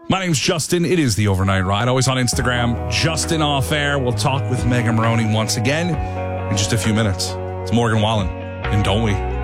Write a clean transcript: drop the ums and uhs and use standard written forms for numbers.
My name's Justin. It is the Overnight Ride. Always on Instagram, Justin Off Air. We'll talk with Megan Moroney once again in just a few minutes. It's Morgan Wallen, and don't we?